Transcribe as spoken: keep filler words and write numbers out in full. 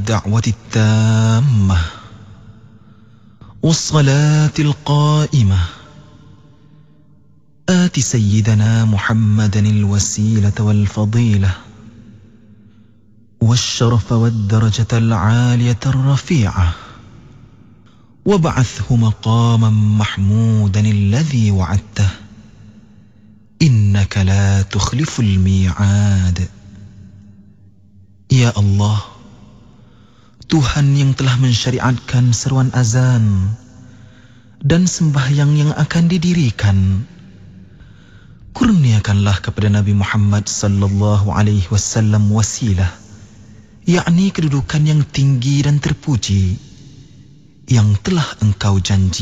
الدعوة التامة والصلاة القائمة آت سيدنا محمدا الوسيلة والفضيلة والشرف والدرجة العالية الرفيعة وابعثه مقاما محمودا الذي وعدته إنك لا تخلف الميعاد. Ya Allah, Tuhan yang telah mensyariatkan seruan azan dan sembahyang yang akan didirikan, kurniakanlah kepada Nabi Muhammad sallallahu alaihi wasallam wasilah, yakni kedudukan yang tinggi dan terpuji yang telah Engkau janji.